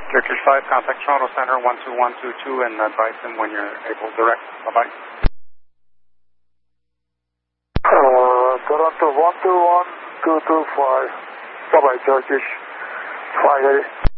Turkish 5, contact Toronto Center 12122 and advise them when you're able. Direct. Bye-bye. Toronto 121225. Bye-bye, Turkish 5.